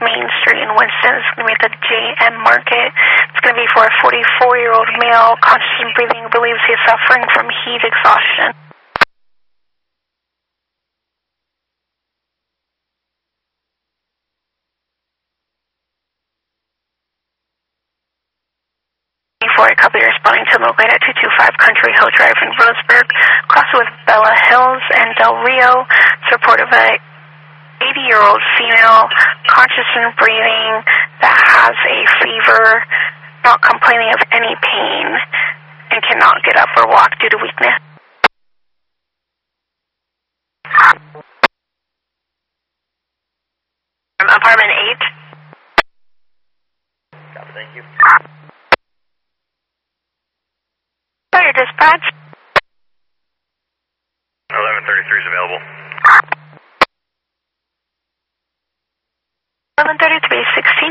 Main Street in Winston. It's going to be at the JM Market. It's going to be for a 44-year-old male, conscious and breathing, believes he is suffering from heat exhaustion. For a couple responding to located at 225 Country Hill Drive in Roseburg, cross with Bella Hills and Del Rio, support of a 80-year-old female, conscious and breathing, that has a fever, not complaining of any pain, and cannot get up or walk due to weakness. Apartment 8. Thank you. Fire dispatch. 1133 is available. 1133, 16